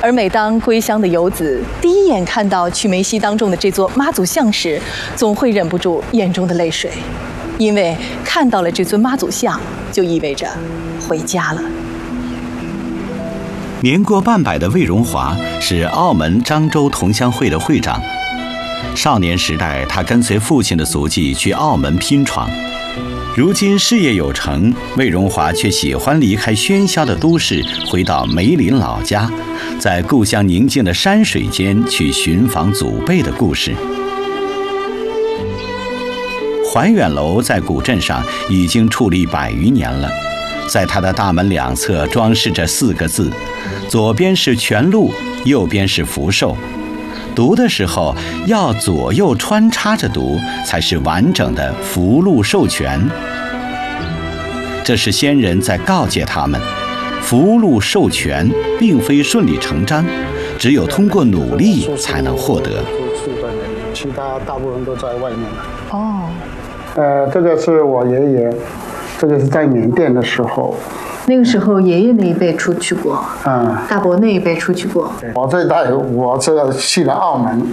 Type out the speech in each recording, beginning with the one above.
而每当归乡的游子第一眼看到曲梅溪当中的这座妈祖像时，总会忍不住眼中的泪水，因为看到了这尊妈祖像，就意味着回家了。 年过半百的魏荣华是澳门漳州同乡会的会长。少年时代，他跟随父亲的足迹去澳门拼闯。如今事业有成，魏荣华却喜欢离开喧嚣的都市，回到梅林老家，在故乡宁静的山水间去寻访祖辈的故事。怀远楼在古镇上已经矗立100余年了，在它的大门两侧装饰着4个字，左边是全鹿，右边是福寿。读的时候要左右穿插着读，才是完整的福禄寿全。这是先人在告诫他们，福禄寿全并非顺理成章，只有通过努力才能获得。 其他大部分都在外面了。 这个是我爷爷，这个是在缅甸的时候。 那个时候爷爷那一辈出去过，大伯那一辈出去过。 我这一代，我这个去了澳门。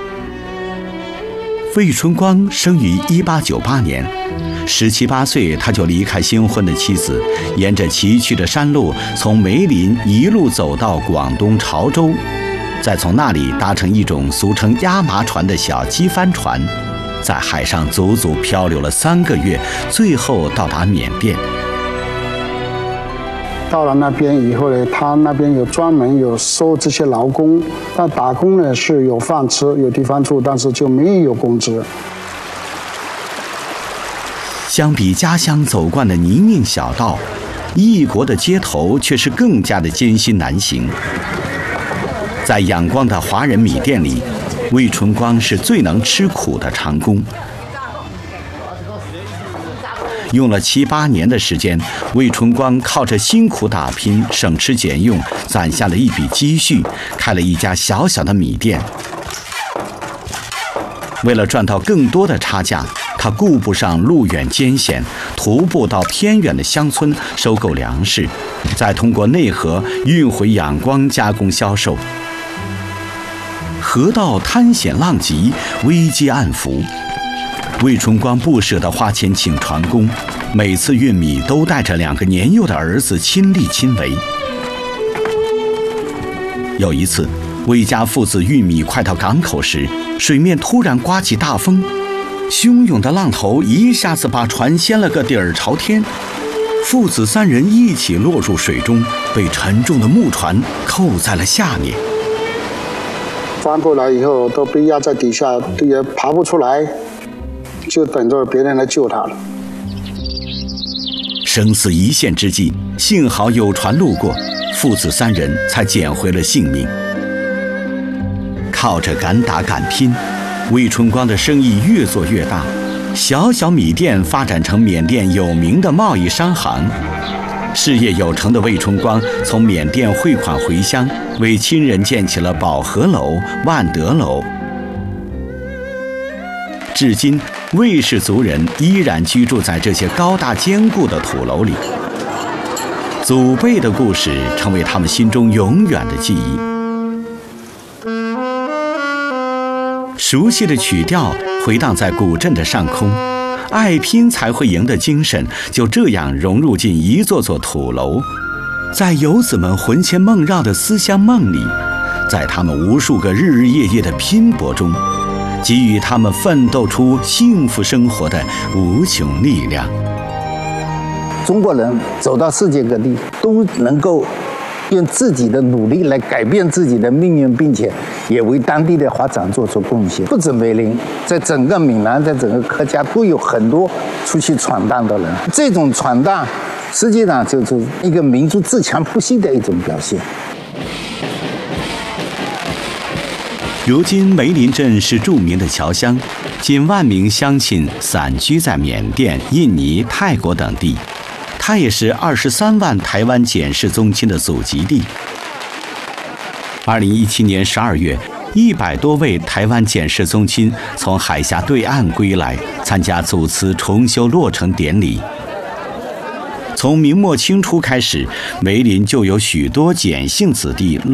魏春光生于1898年，17、18岁他就离开新婚的妻子，沿着崎岖的山路，从梅林一路走到广东潮州，再从那里搭乘一种俗称压麻船的小机帆船，在海上足足漂流了3个月，最后到达缅甸。 到了那边以后呢，他那边有专门有收这些劳工，但打工呢是有饭吃有地方住，但是就没有工资。 相比家乡走惯的泥泞小道，异国的街头却是更加的艰辛难行。在仰光的华人米店里，魏春光是最能吃苦的长工。用了7、8年的时间，魏春光靠着辛苦打拼，省吃俭用，攒下了一笔积蓄，开了一家小小的米店。为了赚到更多的差价，他顾不上路远艰险，徒步到偏远的乡村收购粮食，再通过内河运回仰光加工销售。河道滩险浪急，危机暗伏。魏春光不舍得花钱请船工，每次运米都带着2个年幼的儿子亲力亲为。有一次，魏家父子运米快到港口时，水面突然刮起大风，汹涌的浪头一下子把船掀了个底儿朝天，父子3人一起落入水中，被沉重的木船扣在了下面。 翻过来以后都被压在底下，也爬不出来，就等着别人来救他了。 生死一线之际，幸好有船路过，父子3人才捡回了性命。靠着敢打敢拼，魏春光的生意越做越大，小小米店发展成缅甸有名的贸易商行。事业有成的魏春光从缅甸汇款回乡，为亲人建起了宝和楼、万德楼。至今，魏氏族人依然居住在这些高大坚固的土楼里。祖辈的故事成为他们心中永远的记忆。熟悉的曲调回荡在古镇的上空，爱拼才会赢的精神就这样融入进一座座土楼，在游子们魂牵梦绕的思乡梦里，在他们无数个日日夜夜的拼搏中，给予他们奋斗出幸福生活的无穷力量。 中国人走到世界各地，都能够用自己的努力来改变自己的命运，并且也为当地的发展做出贡献。不止梅林，在整个闽南，在整个客家都有很多出去闯荡的人。这种闯荡，实际上就是一个民族自强不息的一种表现。 如今梅林镇是著名的侨乡，近万名乡亲散居在缅甸、印尼、泰国等地。它也是23万台湾简氏宗亲的祖籍地。2017年12月，100多位台湾简氏宗亲从海峡对岸归来，参加祖祠重修落成典礼。从明末清初开始，梅林就有许多简姓子弟